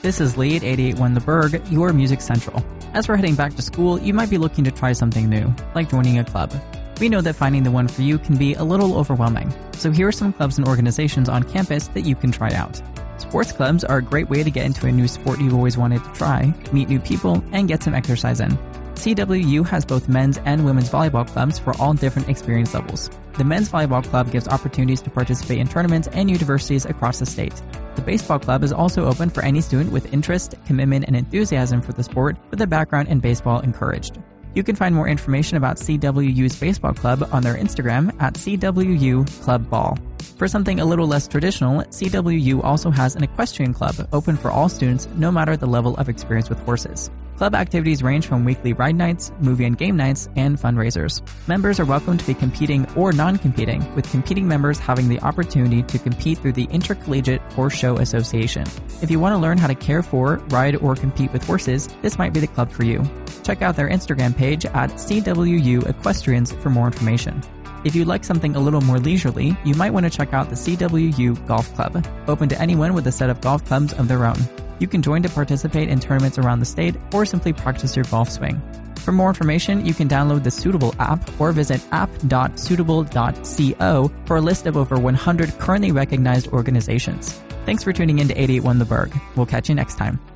This is Lee at 881 The Berg, your Music Central. As we're heading back to school, you might be looking to try something new, like joining a club. We know that finding the one for you can be a little overwhelming, so here are some clubs and organizations on campus that you can try out. Sports clubs are a great way to get into a new sport you've always wanted to try, meet new people, and get some exercise in. CWU has both men's and women's volleyball clubs for all different experience levels. The men's volleyball club gives opportunities to participate in tournaments and universities across the state. The baseball club is also open for any student with interest, commitment, and enthusiasm for the sport, with a background in baseball encouraged. You can find more information about CWU's baseball club on their Instagram at CWU Club Ball. For something a little less traditional, CWU also has an equestrian club open for all students no matter the level of experience with horses. Club activities range from weekly ride nights, movie and game nights, and fundraisers. Members are welcome to be competing or non-competing, with competing members having the opportunity to compete through the Intercollegiate Horse Show Association. If you want to learn how to care for, ride, or compete with horses, this might be the club for you. Check out their Instagram page at CWU Equestrians for more information. If you'd like something a little more leisurely, you might want to check out the CWU Golf Club, open to anyone with a set of golf clubs of their own. You can join to participate in tournaments around the state or simply practice your golf swing. For more information, you can download the Suitable app or visit app.suitable.co for a list of over 100 currently recognized organizations. Thanks for tuning in to 881 The Berg. We'll catch you next time.